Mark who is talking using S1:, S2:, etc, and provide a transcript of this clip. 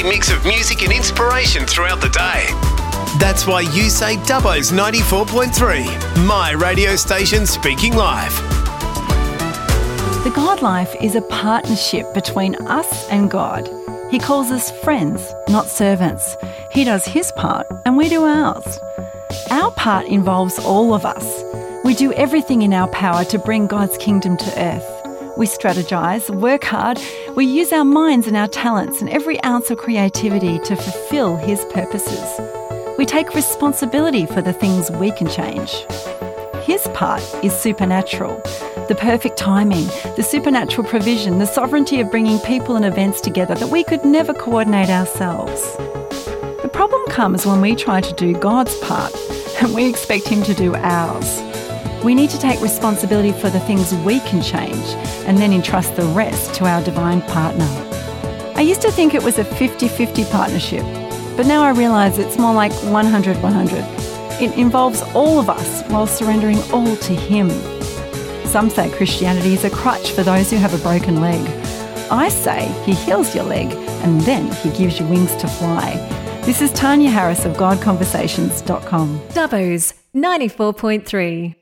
S1: mix of music and inspiration throughout the day. That's why you say Dubbo's 94.3, my radio station speaking live.
S2: The God life is a partnership between us and God. He calls us friends, not servants. He does his part and we do ours. Our part involves all of us. We do everything in our power to bring God's kingdom to earth. We strategise, work hard, we use our minds and our talents and every ounce of creativity to fulfil his purposes. We take responsibility for the things we can change. His part is supernatural. The perfect timing, the supernatural provision, the sovereignty of bringing people and events together that we could never coordinate ourselves. The problem comes when we try to do God's part and we expect him to do ours. We need to take responsibility for the things we can change and then entrust the rest to our divine partner. I used to think it was a 50-50 partnership, but now I realise it's more like 100-100. It involves all of us while surrendering all to him. Some say Christianity is a crutch for those who have a broken leg. I say he heals your leg and then he gives you wings to fly. This is Tanya Harris of GodConversations.com.
S3: Dubbo's 94.3.